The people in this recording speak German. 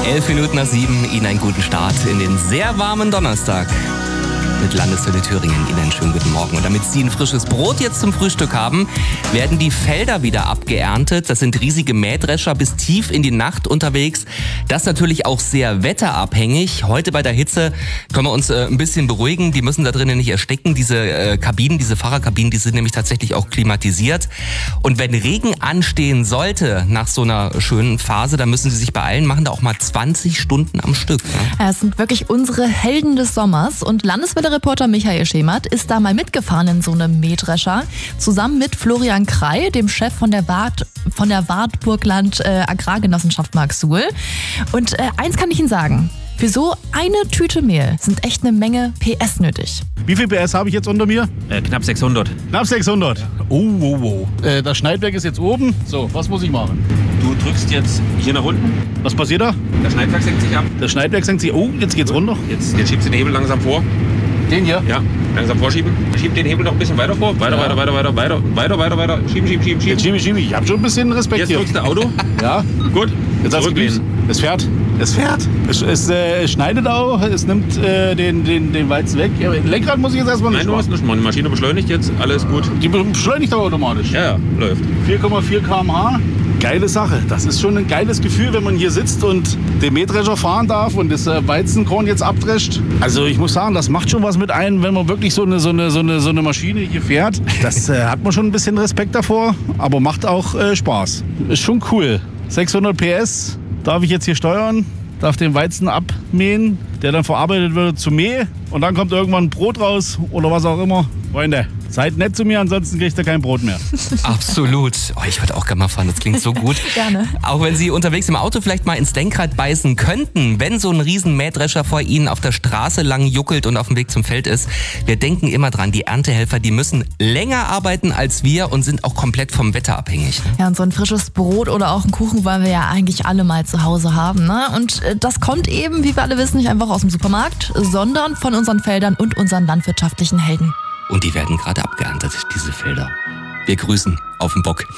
7:11, Ihnen einen guten Start in den sehr warmen Donnerstag. Mit Landeshölle Thüringen Ihnen einen schönen guten Morgen. Und damit Sie ein frisches Brot jetzt zum Frühstück haben, werden die Felder wieder abgeerntet. Das sind riesige Mähdrescher bis tief in die Nacht unterwegs. Das natürlich auch sehr wetterabhängig. Heute bei der Hitze können wir uns ein bisschen beruhigen. Die müssen da drinnen nicht ersticken. Diese Kabinen, diese Fahrerkabinen, die sind nämlich tatsächlich auch klimatisiert. Und wenn Regen anstehen sollte nach so einer schönen Phase, dann müssen Sie sich beeilen, machen da auch mal 20 Stunden am Stück. Ne? Ja, es sind wirklich unsere Helden des Sommers. Und Landeswelle-Reporter Michael Schemert ist da mal mitgefahren in so einem Mähdrescher. Zusammen mit Florian Krei, dem Chef von der Wartburgland Agrargenossenschaft Marksuhl. Und eins kann ich Ihnen sagen. Für so eine Tüte Mehl sind echt eine Menge PS nötig. Wie viel PS habe ich jetzt unter mir? Knapp 600. Knapp 600. Oh. Das Schneidwerk ist jetzt oben. So, was muss ich machen? Du drückst jetzt hier nach unten. Was passiert da? Das Schneidwerk senkt sich ab. Das Schneidwerk senkt sich. Oh, jetzt geht's runter. Jetzt schiebst du den Hebel langsam vor. Den hier? Ja, langsam vorschieben. Schieb den Hebel noch ein bisschen weiter vor. Weiter. Schieben. Jetzt schiebe ich. Ich habe schon ein bisschen Respekt Jetzt hier. drückst du Auto. Ja. Gut. Jetzt hast du Zurücklehnen. Es fährt. Es schneidet auch. Es nimmt den Weizen weg. Ja, Lenkrad muss ich jetzt erstmal nicht Nein, du hast machen. nicht machen. Die Maschine beschleunigt jetzt. Alles gut. Die beschleunigt aber automatisch. Ja, läuft. 4,4 km/h. Geile Sache. Das ist schon ein geiles Gefühl, wenn man hier sitzt und den Mähdrescher fahren darf und das Weizenkorn jetzt abdrescht. Also ich muss sagen, das macht schon was mit einem, wenn man wirklich so eine Maschine hier fährt. Das hat man schon ein bisschen Respekt davor, aber macht auch Spaß. Ist schon cool. 600 PS darf ich jetzt hier steuern, darf den Weizen abmähen, der dann verarbeitet wird zu Mehl und dann kommt irgendwann Brot raus oder was auch immer. Freunde, seid nett zu mir, ansonsten kriegt ihr kein Brot mehr. Absolut. Oh, ich würde auch gerne mal fahren, das klingt so gut. Gerne. Auch wenn Sie unterwegs im Auto vielleicht mal ins Lenkrad beißen könnten, wenn so ein riesen Mähdrescher vor Ihnen auf der Straße lang juckelt und auf dem Weg zum Feld ist. Wir denken immer dran, die Erntehelfer, die müssen länger arbeiten als wir und sind auch komplett vom Wetter abhängig. Ja, und so ein frisches Brot oder auch einen Kuchen wollen wir ja eigentlich alle mal zu Hause haben. Ne? Und das kommt eben, wie wir alle wissen, nicht einfach aus dem Supermarkt, sondern von unseren Feldern und unseren landwirtschaftlichen Helden. Und die werden gerade abgeerntet, diese Felder. Wir grüßen auf den Bock.